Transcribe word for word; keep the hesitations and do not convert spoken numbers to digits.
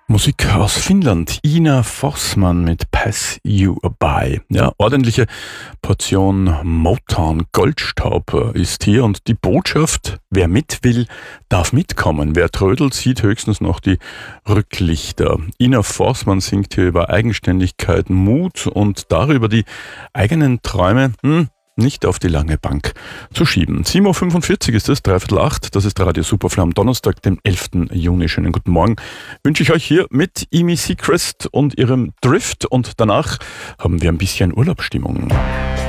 Musik aus Finnland. Ina Forsman mit Pass You By. Ja, ordentliche Portion Motown Goldstaub ist hier und die Botschaft, wer mit will, darf mitkommen. Wer trödelt, sieht höchstens noch die Rücklichter. Ina Forsman singt hier über Eigenständigkeit, Mut und darüber, die eigenen Träume, hm, nicht auf die lange Bank zu schieben. sieben Uhr fünfundvierzig ist es, dreiviertel acht. Das ist Radio Superfly am Donnerstag, dem elften Juni. Schönen guten Morgen. Wünsche ich euch hier mit Amy Seacrest und ihrem Drift. Und danach haben wir ein bisschen Urlaubsstimmung.